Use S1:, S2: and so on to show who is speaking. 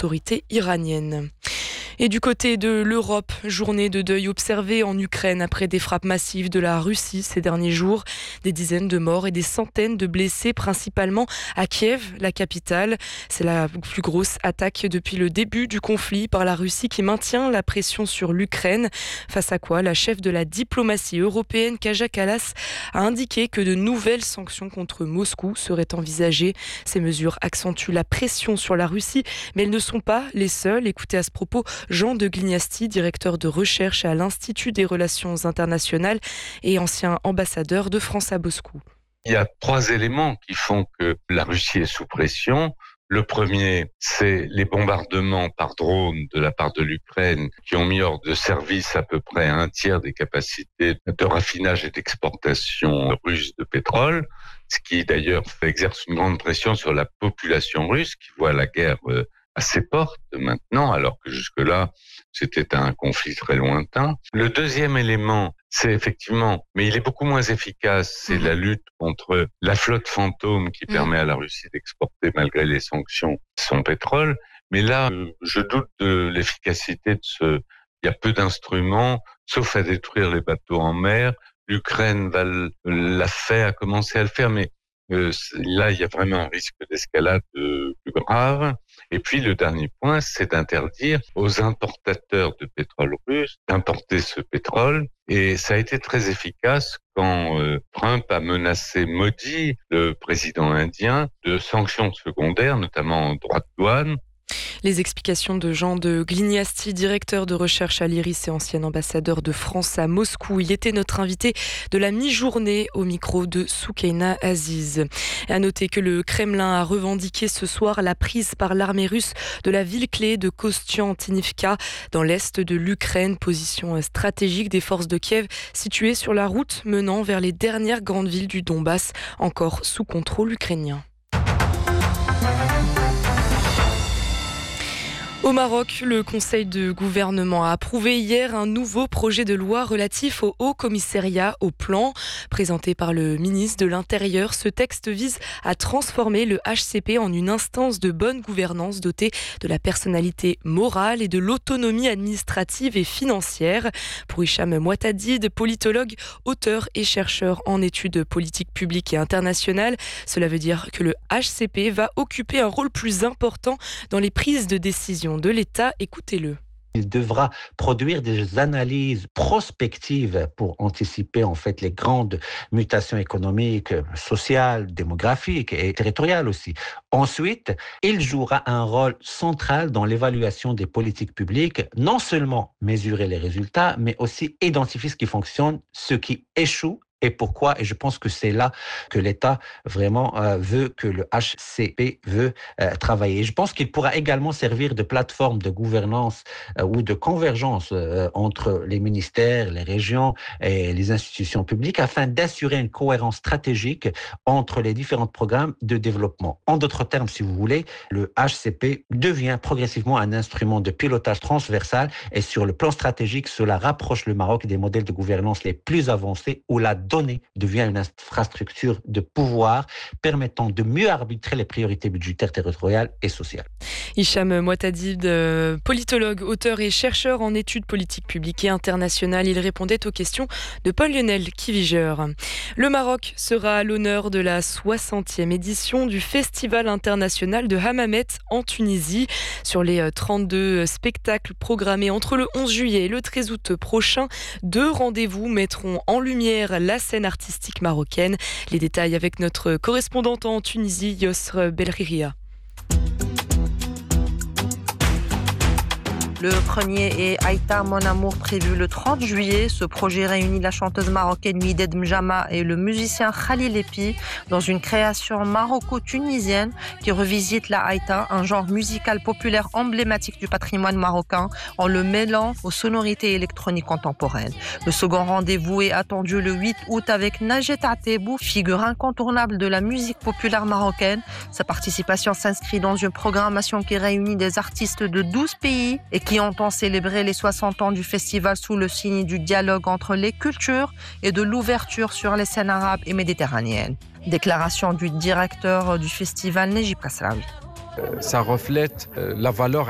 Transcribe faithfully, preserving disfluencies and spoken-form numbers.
S1: autorités iraniennes. Et du côté de l'Europe, journée de deuil observée en Ukraine après des frappes massives de la Russie ces derniers jours. Des dizaines de morts et des centaines de blessés, principalement à Kiev, la capitale. C'est la plus grosse attaque depuis le début du conflit par la Russie qui maintient la pression sur l'Ukraine. Face à quoi, la chef de la diplomatie européenne, Kaja Kallas, a indiqué que de nouvelles sanctions contre Moscou seraient envisagées. Ces mesures accentuent la pression sur la Russie, mais elles ne sont pas les seules. Écoutez à ce propos Jean de Glignasti, directeur de recherche à l'Institut des Relations Internationales et ancien ambassadeur de France à Moscou.
S2: Il y a trois éléments qui font que la Russie est sous pression. Le premier, c'est les bombardements par drone de la part de l'Ukraine qui ont mis hors de service à peu près un tiers des capacités de raffinage et d'exportation russe de pétrole, ce qui d'ailleurs exerce une grande pression sur la population russe qui voit la guerre à ses portes maintenant, alors que jusque-là, c'était un conflit très lointain. Le deuxième élément, c'est effectivement, mais il est beaucoup moins efficace, c'est mmh. la lutte contre la flotte fantôme qui mmh. permet à la Russie d'exporter, malgré les sanctions, son pétrole. Mais là, je doute de l'efficacité de ce... Il y a peu d'instruments, sauf à détruire les bateaux en mer. L'Ukraine va l'a fait, a commencé à le faire, mais euh, là, il y a vraiment un risque d'escalade euh, plus grave. Et puis, le dernier point, c'est d'interdire aux importateurs de pétrole russe d'importer ce pétrole. Et ça a été très efficace quand euh, Trump a menacé Modi, le président indien, de sanctions secondaires, notamment en droits de douane.
S1: Les explications de Jean de Glignasti, directeur de recherche à l'I R I S et ancien ambassadeur de France à Moscou. Il était notre invité de la mi-journée au micro de Soukaina Aziz. Et à noter que le Kremlin a revendiqué ce soir la prise par l'armée russe de la ville clé de Kostiantynivka dans l'est de l'Ukraine, position stratégique des forces de Kiev située sur la route menant vers les dernières grandes villes du Donbass, encore sous contrôle ukrainien. Au Maroc, le Conseil de gouvernement a approuvé hier un nouveau projet de loi relatif au Haut Commissariat au Plan. Présenté par le ministre de l'Intérieur, ce texte vise à transformer le H C P en une instance de bonne gouvernance dotée de la personnalité morale et de l'autonomie administrative et financière. Pour Hicham Mouatadid, politologue, auteur et chercheur en études politiques publiques et internationales, cela veut dire que le H C P va occuper un rôle plus important dans les prises de décision de l'État. Écoutez-le.
S3: Il devra produire des analyses prospectives pour anticiper en fait les grandes mutations économiques, sociales, démographiques et territoriales aussi. Ensuite, il jouera un rôle central dans l'évaluation des politiques publiques, non seulement mesurer les résultats, mais aussi identifier ce qui fonctionne, ce qui échoue et pourquoi. Et je pense que c'est là que l'État vraiment euh, veut, que le H C P veut euh, travailler. Et je pense qu'il pourra également servir de plateforme de gouvernance euh, ou de convergence euh, entre les ministères, les régions et les institutions publiques afin d'assurer une cohérence stratégique entre les différents programmes de développement. En d'autres termes, si vous voulez, le H C P devient progressivement un instrument de pilotage transversal et sur le plan stratégique, cela rapproche le Maroc des modèles de gouvernance les plus avancés où la donnée devient une infrastructure de pouvoir permettant de mieux arbitrer les priorités budgétaires, territoriales et sociales.
S1: Hicham Mouatadid, politologue, auteur et chercheur en études politiques publiques et internationales, il répondait aux questions de Paul-Lionel Kiviger. Le Maroc sera à l'honneur de la soixantième édition du Festival international de Hammamet en Tunisie. Sur les trente-deux spectacles programmés entre le onze juillet et le treize août prochain, deux rendez-vous mettront en lumière la scène artistique marocaine. Les détails avec notre correspondante en Tunisie, Yosr Belriria.
S4: Le premier est Aïta Mon Amour, prévu le trente juillet. Ce projet réunit la chanteuse marocaine Mided Mjama et le musicien Khalil Epi dans une création maroco-tunisienne qui revisite la Aïta, un genre musical populaire emblématique du patrimoine marocain, en le mêlant aux sonorités électroniques contemporaines. Le second rendez-vous est attendu le huit août avec Najet Atebou, figure incontournable de la musique populaire marocaine. Sa participation s'inscrit dans une programmation qui réunit des artistes de douze pays et qui qui entend célébrer les soixante ans du festival sous le signe du dialogue entre les cultures et de l'ouverture sur les scènes arabes et méditerranéennes. Déclaration du directeur du festival, Nejib Kasraoui.
S5: Ça reflète la valeur